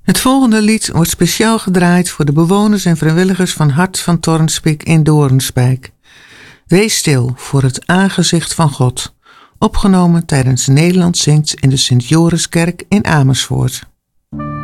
Het volgende lied wordt speciaal gedraaid voor de bewoners en vrijwilligers van Hart van Tornspik in Doornspijk. Wees stil voor het aangezicht van God. Opgenomen tijdens Nederland zingt in de Sint-Joriskerk in Amersfoort.